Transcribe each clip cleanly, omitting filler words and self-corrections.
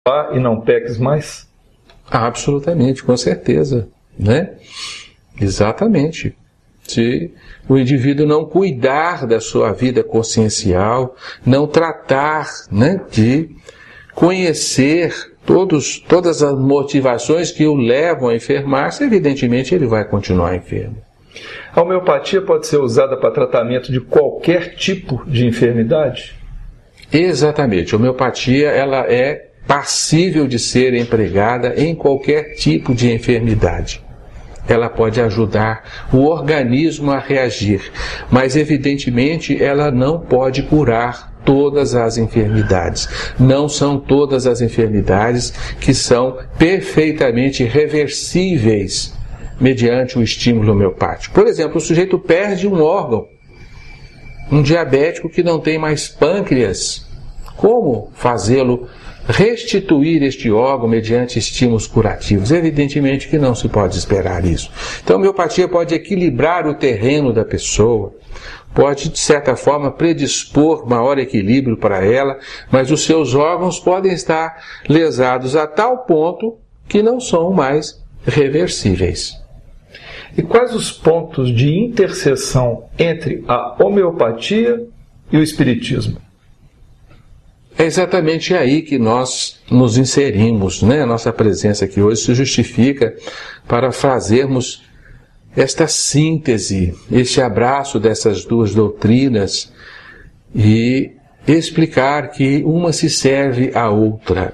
e não peques mais? Absolutamente, com certeza, né? Exatamente. Se o indivíduo não cuidar da sua vida consciencial, não tratar, né, de conhecer todas as motivações que o levam a enfermar-se, evidentemente ele vai continuar enfermo. A homeopatia pode ser usada para tratamento de qualquer tipo de enfermidade? Exatamente. A homeopatia, ela é passível de ser empregada em qualquer tipo de enfermidade. Ela pode ajudar o organismo a reagir, mas evidentemente ela não pode curar todas as enfermidades. Não são todas as enfermidades que são perfeitamente reversíveis mediante o estímulo homeopático. Por exemplo, o sujeito perde um órgão, um diabético que não tem mais pâncreas. Como fazê-lo restituir este órgão mediante estímulos curativos? Evidentemente que não se pode esperar isso. Então a homeopatia pode equilibrar o terreno da pessoa, pode de certa forma predispor maior equilíbrio para ela, mas os seus órgãos podem estar lesados a tal ponto que não são mais reversíveis. E quais os pontos de interseção entre a homeopatia e o espiritismo? É exatamente aí que nós nos inserimos, né? A nossa presença aqui hoje se justifica para fazermos esta síntese, este abraço dessas duas doutrinas e explicar que uma se serve à outra.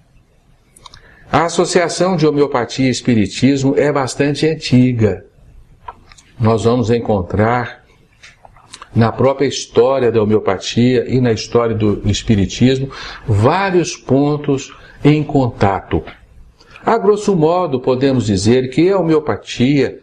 A associação de homeopatia e espiritismo é bastante antiga. Nós vamos encontrar na própria história da homeopatia e na história do espiritismo vários pontos em contato. A grosso modo, podemos dizer que a homeopatia,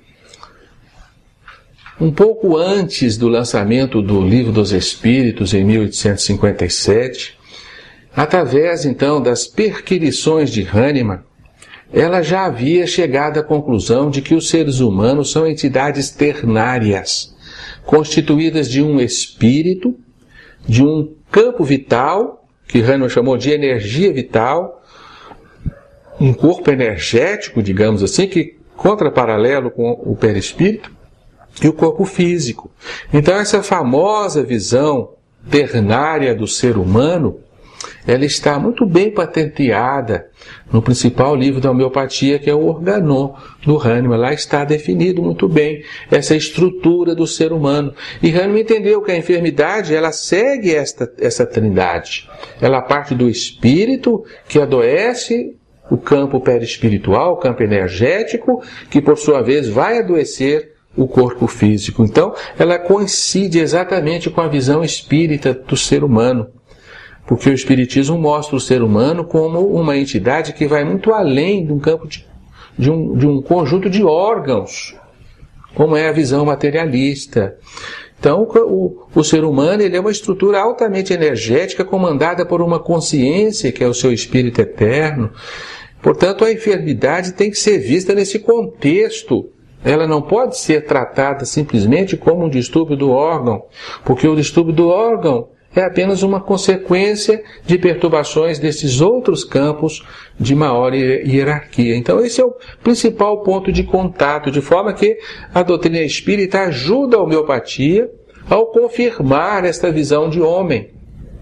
um pouco antes do lançamento do Livro dos Espíritos, em 1857, através então das perquirições de Hahnemann, ela já havia chegado à conclusão de que os seres humanos são entidades ternárias, constituídas de um espírito, de um campo vital, que Hahnemann chamou de energia vital, um corpo energético, digamos assim, que contraparalelo com o perispírito, e o corpo físico. Então essa famosa visão ternária do ser humano, ela está muito bem patenteada no principal livro da homeopatia, que é o Organon, do Hahnemann. Lá está definido muito bem essa estrutura do ser humano. E Hahnemann entendeu que a enfermidade, ela segue essa trindade. Ela parte do espírito, que adoece o campo perispiritual, o campo energético, que por sua vez vai adoecer o corpo físico. Então, ela coincide exatamente com a visão espírita do ser humano. Porque o Espiritismo mostra o ser humano como uma entidade que vai muito além de um campo de um conjunto de órgãos, como é a visão materialista. Então, o ser humano, ele é uma estrutura altamente energética, comandada por uma consciência, que é o seu espírito eterno. Portanto, a enfermidade tem que ser vista nesse contexto. Ela não pode ser tratada simplesmente como um distúrbio do órgão, porque o distúrbio do órgão é apenas uma consequência de perturbações desses outros campos de maior hierarquia. Então esse é o principal ponto de contato, de forma que a doutrina espírita ajuda a homeopatia ao confirmar esta visão de homem,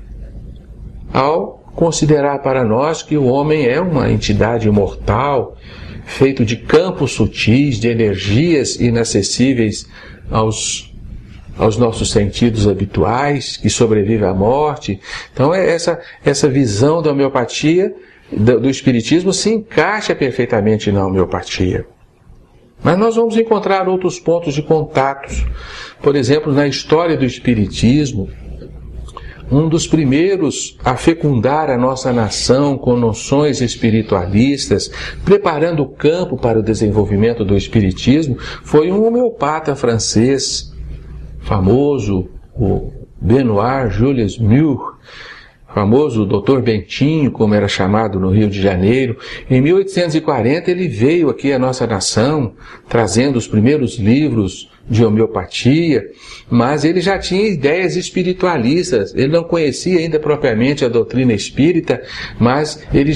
ao considerar para nós que o homem é uma entidade imortal, feito de campos sutis, de energias inacessíveis aos nossos sentidos habituais, que sobrevive à morte. Então essa visão da homeopatia, do espiritismo, se encaixa perfeitamente na homeopatia. Mas nós vamos encontrar outros pontos de contatos. Por exemplo, na história do espiritismo, um dos primeiros a fecundar a nossa nação com noções espiritualistas, preparando o campo para o desenvolvimento do espiritismo, foi um homeopata francês famoso, o Benoît Julius Mur. famoso Dr. Bentinho, como era chamado no Rio de Janeiro. Em 1840 ele veio aqui à nossa nação, trazendo os primeiros livros de homeopatia, mas ele já tinha ideias espiritualistas. Ele não conhecia ainda propriamente a doutrina espírita, mas ele